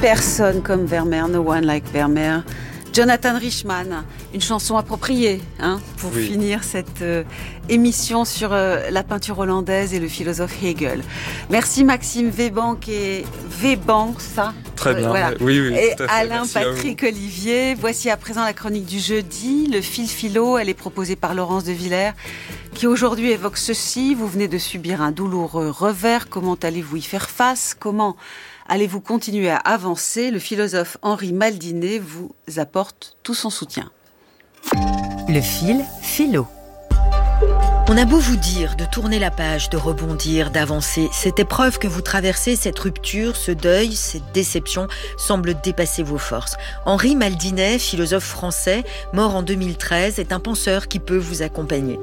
Personne comme Vermeer, no one like Vermeer. Jonathan Richman, une chanson appropriée pour finir cette émission sur la peinture hollandaise et le philosophe Hegel. Merci Maxime Weban, ça Très bien, voilà. Oui, et tout à fait. Alain Merci Patrick Olivier. Voici à présent la chronique du jeudi, le fil philo. Elle est proposée par Laurence de Villers, qui aujourd'hui évoque ceci. Vous venez de subir un douloureux revers. Comment allez-vous y faire face ? Comment allez-vous continuer à avancer ? Le philosophe Henri Maldinet vous apporte tout son soutien. Le fil philo. On a beau vous dire de tourner la page, de rebondir, d'avancer, cette épreuve que vous traversez, cette rupture, ce deuil, cette déception semble dépasser vos forces. Henri Maldinet, philosophe français, mort en 2013, est un penseur qui peut vous accompagner.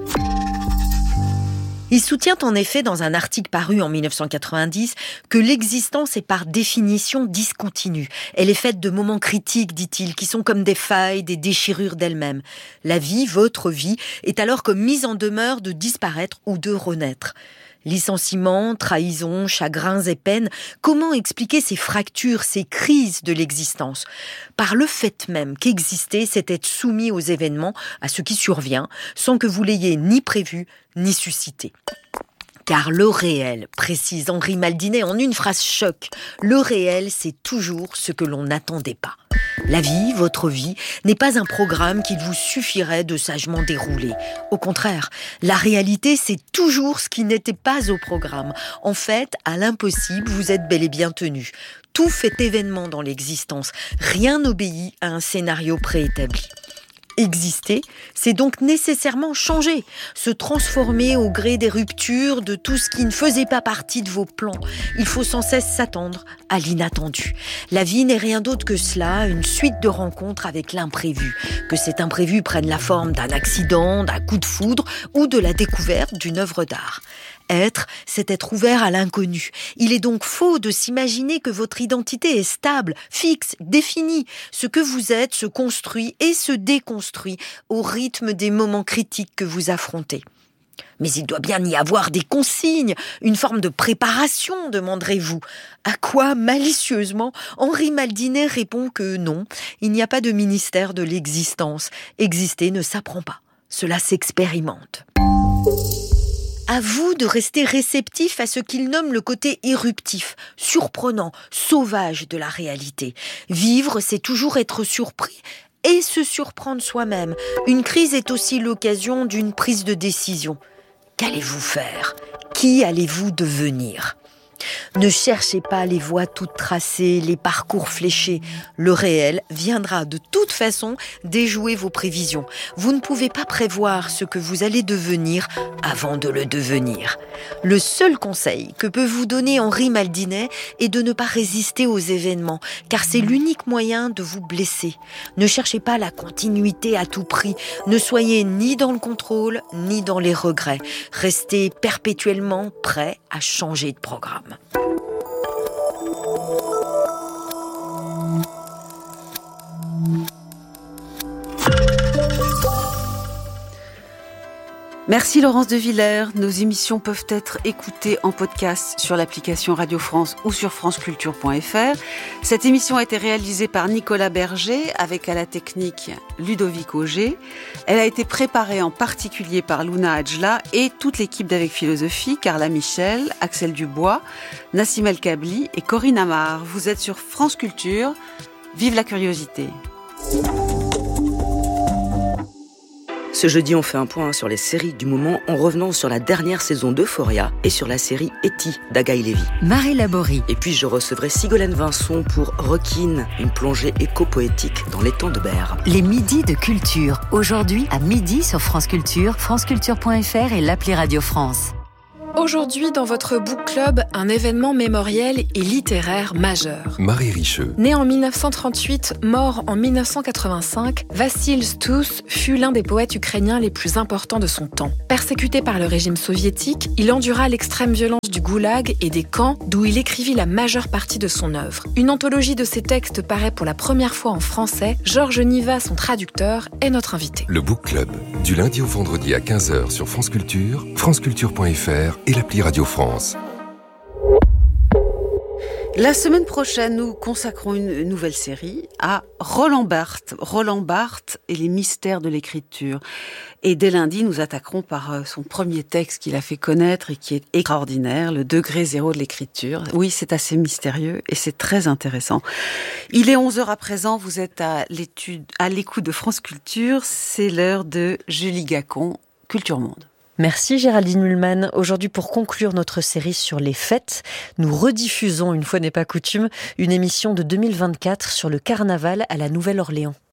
Il soutient en effet dans un article paru en 1990 que l'existence est par définition discontinue. Elle est faite de moments critiques, dit-il, qui sont comme des failles, des déchirures d'elle-même. La vie, votre vie, est alors comme mise en demeure de disparaître ou de renaître. Licenciements, trahisons, chagrins et peines, comment expliquer ces fractures, ces crises de l'existence ? Par le fait même qu'exister, c'est être soumis aux événements, à ce qui survient, sans que vous l'ayez ni prévu, ni suscité. Car le réel, précise Henri Maldinet en une phrase choc, le réel, c'est toujours ce que l'on n'attendait pas. La vie, votre vie, n'est pas un programme qu'il vous suffirait de sagement dérouler. Au contraire, la réalité, c'est toujours ce qui n'était pas au programme. En fait, à l'impossible, vous êtes bel et bien tenu. Tout fait événement dans l'existence. Rien n'obéit à un scénario préétabli. Exister, c'est donc nécessairement changer, se transformer au gré des ruptures, de tout ce qui ne faisait pas partie de vos plans. Il faut sans cesse s'attendre à l'inattendu. La vie n'est rien d'autre que cela, une suite de rencontres avec l'imprévu. Que cet imprévu prenne la forme d'un accident, d'un coup de foudre ou de la découverte d'une œuvre d'art. Être, c'est être ouvert à l'inconnu. Il est donc faux de s'imaginer que votre identité est stable, fixe, définie. Ce que vous êtes se construit et se déconstruit au rythme des moments critiques que vous affrontez. Mais il doit bien y avoir des consignes, une forme de préparation, demanderez-vous. À quoi, malicieusement, Henri Maldinet répond que non, il n'y a pas de ministère de l'existence. Exister ne s'apprend pas, cela s'expérimente. À vous de rester réceptif à ce qu'il nomme le côté éruptif, surprenant, sauvage de la réalité. Vivre, c'est toujours être surpris et se surprendre soi-même. Une crise est aussi l'occasion d'une prise de décision. Qu'allez-vous faire ? Qui allez-vous devenir ? Ne cherchez pas les voies toutes tracées, les parcours fléchés. Le réel viendra de toute façon déjouer vos prévisions. Vous ne pouvez pas prévoir ce que vous allez devenir avant de le devenir. Le seul conseil que peut vous donner Henri Maldinet est de ne pas résister aux événements, car c'est l'unique moyen de vous blesser. Ne cherchez pas la continuité à tout prix. Ne soyez ni dans le contrôle, ni dans les regrets. Restez perpétuellement prêt à changer de programme. Merci Laurence de Villers. Nos émissions peuvent être écoutées en podcast sur l'application Radio France ou sur franceculture.fr. Cette émission a été réalisée par Nicolas Berger avec à la technique Ludovic Auger. Elle a été préparée en particulier par Luna Adjla et toute l'équipe d'Avec Philosophie, Carla Michel, Axel Dubois, Nassim El Kabli et Corinne Amar. Vous êtes sur France Culture. Vive la curiosité. Ce jeudi, on fait un point sur les séries du moment en revenant sur la dernière saison d'Euphoria et sur la série E.T. d'Agaï Lévy. Marie Laborie. Et puis je recevrai Sigolène Vincent pour Requin, une plongée éco-poétique dans l'étang de Berre. Les midis de culture. Aujourd'hui à midi sur France Culture, franceculture.fr et l'appli Radio France. Aujourd'hui, dans votre book club, un événement mémoriel et littéraire majeur. Marie Richeux. Né en 1938, mort en 1985, Vassil Stous fut l'un des poètes ukrainiens les plus importants de son temps. Persécuté par le régime soviétique, il endura l'extrême violence du goulag et des camps d'où il écrivit la majeure partie de son œuvre. Une anthologie de ses textes paraît pour la première fois en français. Georges Niva, son traducteur, est notre invité. Le book club, du lundi au vendredi à 15h sur France Culture, franceculture.fr et l'appli Radio France. La semaine prochaine, nous consacrons une nouvelle série à Roland Barthes. Roland Barthes et les mystères de l'écriture. Et dès lundi, nous attaquerons par son premier texte qu'il a fait connaître et qui est extraordinaire, le degré zéro de l'écriture. Oui, c'est assez mystérieux et c'est très intéressant. Il est 11h à présent, vous êtes à l'écoute de France Culture. C'est l'heure de Julie Gacon, Culture Monde. Merci Géraldine Mühlmann. Aujourd'hui, pour conclure notre série sur les fêtes, nous rediffusons, une fois n'est pas coutume, une émission de 2024 sur le carnaval à la Nouvelle-Orléans.